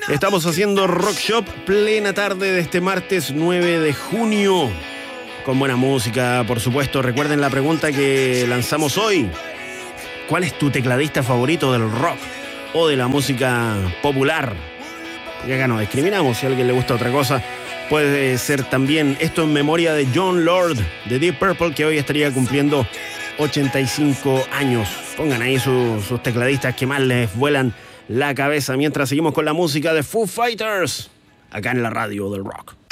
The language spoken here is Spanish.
Estamos haciendo Rock Shop plena tarde de este martes 9 de junio. Con buena música, por supuesto. Recuerden la pregunta que lanzamos hoy. ¿Cuál es tu tecladista favorito del rock o de la música popular? Porque acá no discriminamos. Si a alguien le gusta otra cosa, puede ser también. Esto en memoria de Jon Lord, de Deep Purple, que hoy estaría cumpliendo 85 años. Pongan ahí sus tecladistas que más les vuelan la cabeza mientras seguimos con la música de Foo Fighters acá en la radio del rock.